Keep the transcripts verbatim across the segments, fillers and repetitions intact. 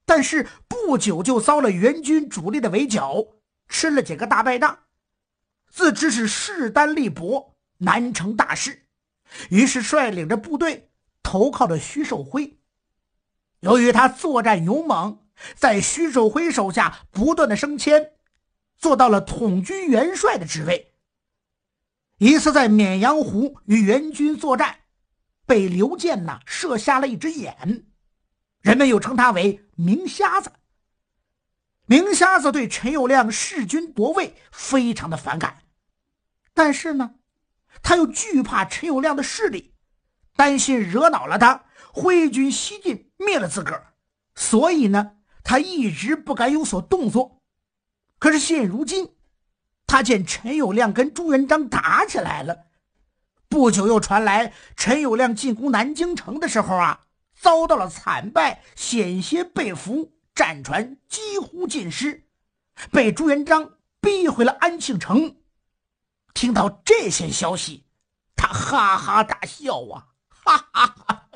但是不久就遭了援军主力的围剿，吃了几个大败仗，自知是势单力薄，难成大事，于是率领着部队投靠了徐寿辉。由于他作战勇猛，在徐寿辉手下不断的升迁，做到了统军元帅的职位。一次在沔阳湖与援军作战，被刘健呐射瞎了一只眼，人们又称他为明瞎子。明瞎子对陈友谅弑君夺位非常的反感，但是呢，他又惧怕陈友谅的势力，担心惹恼了他，挥军西进灭了自个儿，所以呢，他一直不敢有所动作。可是现如今，他见陈友谅跟朱元璋打起来了，不久又传来陈友谅进攻南京城的时候啊，遭到了惨败，险些被俘，战船几乎尽失，被朱元璋逼回了安庆城。听到这些消息，他哈哈大笑啊，哈哈哈！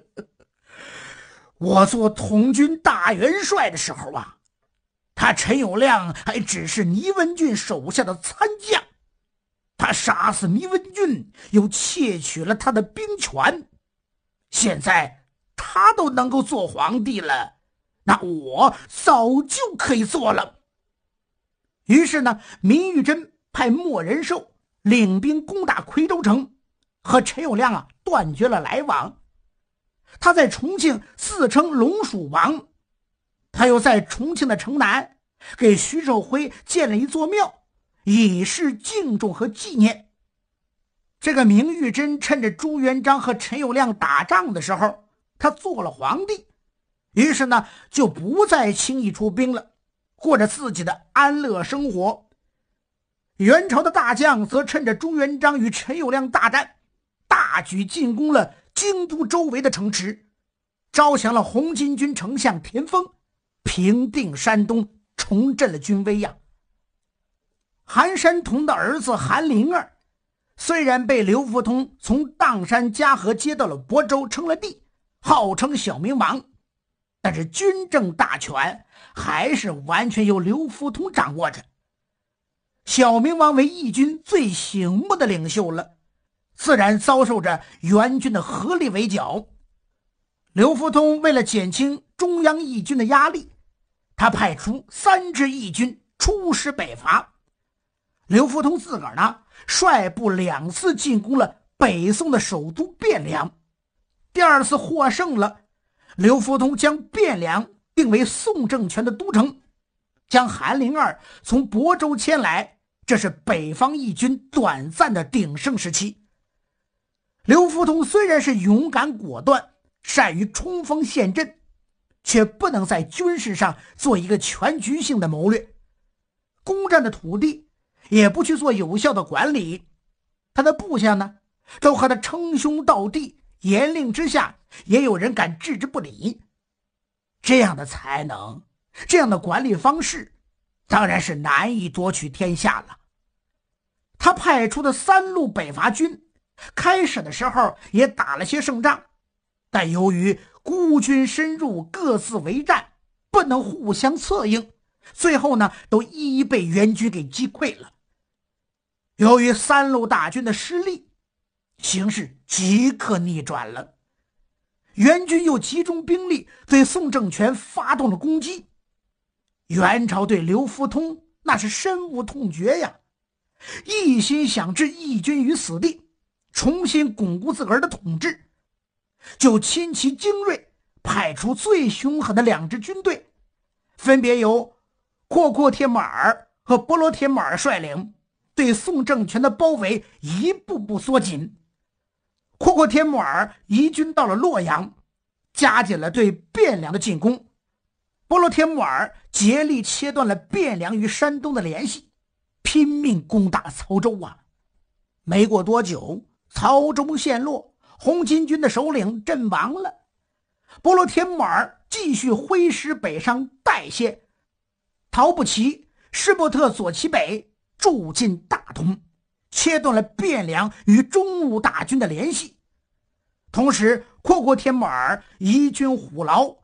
我做统军大元帅的时候啊，他陈友谅还只是倪文俊手下的参将，他杀死倪文俊，又窃取了他的兵权，现在他都能够做皇帝了，那我早就可以做了。于是呢，明玉珍派莫仁寿领兵攻打夔州城，和陈友谅啊断绝了来往。他在重庆自称龙蜀王，他又在重庆的城南给徐寿辉建了一座庙，以示敬重和纪念。这个明玉珍趁着朱元璋和陈友谅打仗的时候，他做了皇帝，于是呢就不再轻易出兵了，过着自己的安乐生活。元朝的大将则趁着朱元璋与陈友谅大战，大举进攻了京都周围的城池，招降了红巾军丞相田丰，平定山东，重振了军威呀。韩山童的儿子韩林儿虽然被刘福通从砀山嘉禾接到了亳州，称了帝，号称小明王，但是军政大权还是完全由刘福通掌握着。小明王为义军最醒目的领袖了，自然遭受着援军的合力围剿。刘福通为了减轻中央义军的压力，他派出三支义军出师北伐。刘福通自个儿呢，率部两次进攻了北宋的首都汴梁。第二次获胜了，刘福通将汴梁定为宋政权的都城，将韩林儿从亳州迁来，这是北方义军短暂的鼎盛时期。刘福通虽然是勇敢果断，善于冲锋陷阵，却不能在军事上做一个全局性的谋略，攻占的土地也不去做有效的管理，他的部下呢都和他称兄道弟，严令之下也有人敢置之不理。这样的才能，这样的管理方式，当然是难以夺取天下了。他派出的三路北伐军开始的时候也打了些胜仗，但由于孤军深入，各自为战，不能互相策应，最后呢都一一被援军给击溃了。由于三路大军的失利，形势即刻逆转了，援军又集中兵力对宋政权发动了攻击。元朝对刘福通那是深恶痛绝呀，一心想置义军于死地，重新巩固自个儿的统治，就亲其精锐，派出最凶狠的两支军队，分别由阔阔帖木儿和波罗帖木儿率领，对宋政权的包围一步步缩紧。阔阔帖木儿移军到了洛阳，加紧了对汴梁的进攻。波罗帖木儿竭力切断了汴梁与山东的联系，拼命攻打曹州啊！没过多久，曹州陷落，红巾军的首领阵亡了。波罗帖木儿继续挥师北上代谢，陶不齐、施伯特左其北，驻进大同，切断了汴梁与中路大军的联系。同时，阔阔帖木儿移军虎牢，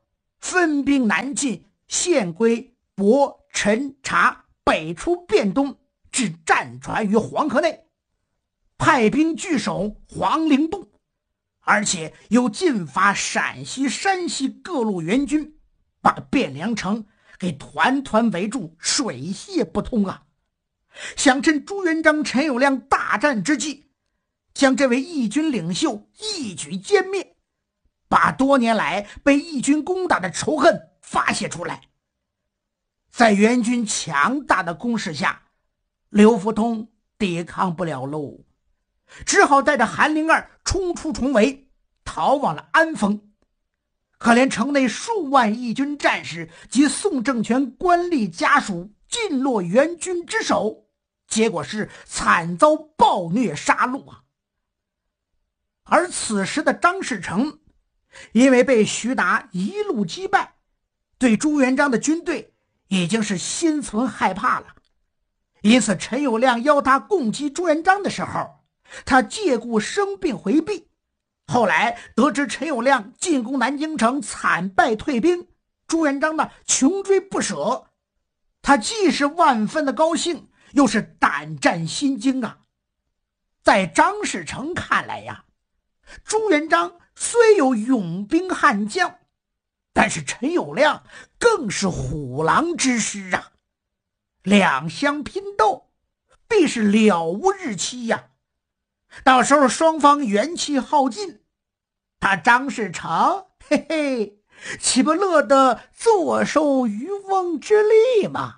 分兵南进，献归博、陈、察，北出汴东，至战船于黄河内，派兵据守黄陵洞，而且又进发陕西、山西各路援军，把汴梁城给团团围住，水泄不通啊！想趁朱元璋、陈友谅大战之际，将这位义军领袖一举歼灭，把多年来被义军攻打的仇恨发泄出来。在援军强大的攻势下，刘福通抵抗不了喽，只好带着韩林儿冲出重围，逃往了安丰。可怜城内数万义军战士及宋政权官吏家属尽落援军之手，结果是惨遭暴虐杀戮啊！而此时的张士诚因为被徐达一路击败，对朱元璋的军队已经是心存害怕了。因此陈友谅邀他共击朱元璋的时候，他借故生病回避。后来得知陈友谅进攻南京城惨败退兵，朱元璋呢穷追不舍，他既是万分的高兴，又是胆战心惊啊！在张士诚看来呀，朱元璋虽有勇兵悍将，但是陈友谅更是虎狼之师啊！两相拼斗，必是了无日期呀！到时候双方元气耗尽，他张士诚嘿嘿，岂不乐得坐收渔翁之利吗？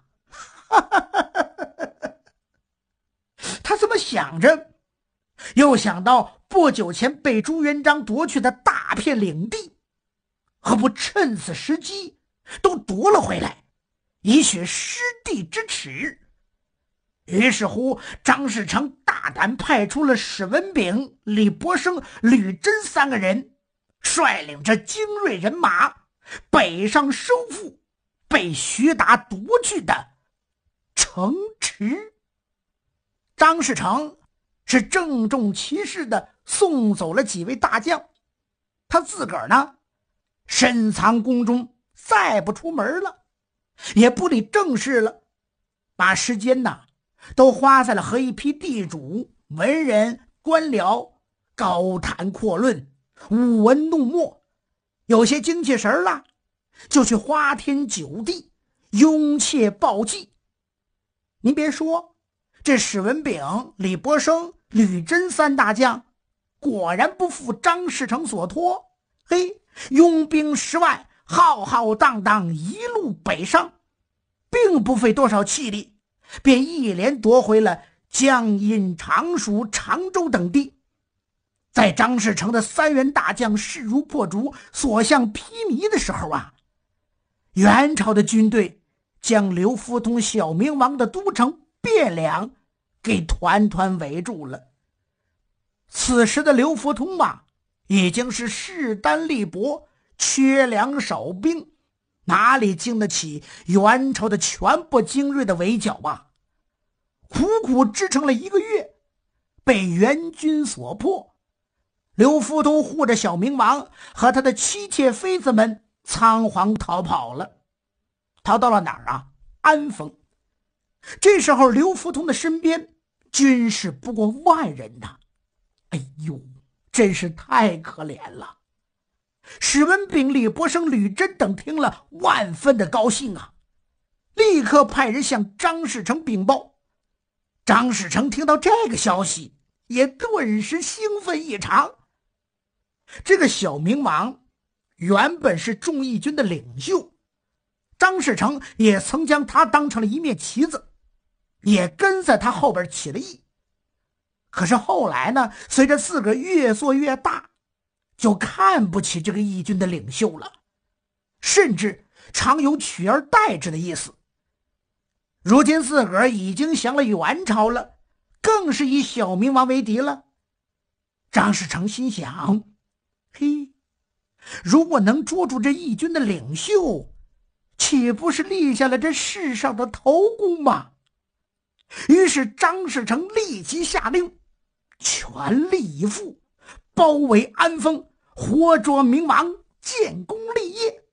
他这么想着，又想到不久前被朱元璋夺去的大片领地，何不趁此时机都夺了回来，以雪失地之耻？于是乎，张士诚大胆派出了史文炳、李伯升、吕珍三个人，率领着精锐人马北上收复被徐达夺去的城池。张士诚是郑重其事地送走了几位大将，他自个儿呢深藏宫中，再不出门了，也不理政事了，把时间呢都花在了和一批地主、文人、官僚高谈阔论，舞文弄墨，有些精气神了，就去花天酒地，拥窃暴计。您别说，这史文炳、李伯升、吕珍三大将果然不负张士诚所托，嘿，拥兵十万，浩浩荡荡一路北上，并不费多少气力，便一连夺回了江阴、常熟、常州等地。在张士诚的三员大将势如破竹，所向披靡的时候啊，元朝的军队将刘福通、小明王的都城汴梁给团团围住了。此时的刘福通啊，已经是势单力薄，缺粮少兵，哪里经得起元朝的全部精锐的围剿啊？苦苦支撑了一个月，被元军所破。刘福通护着小明王和他的妻妾妃子们仓皇逃跑了，逃到了哪儿啊？安丰。这时候刘福通的身边军士不过万人呐、啊，哎呦，真是太可怜了。史文炳、李伯升、吕珍等听了万分的高兴啊，立刻派人向张士诚禀报。张士诚听到这个消息，也顿时兴奋异常。这个小明王原本是众义军的领袖，张士诚也曾将他当成了一面旗子，也跟在他后边起了义。可是后来呢，随着自个儿越做越大，就看不起这个义军的领袖了，甚至常有取而代之的意思。如今自个儿已经降了元朝了，更是以小明王为敌了。张士诚心想，嘿，如果能捉住这义军的领袖，岂不是立下了这世上的头功吗？于是张士诚立即下令，全力以赴，包围安丰，活捉明王，建功立业。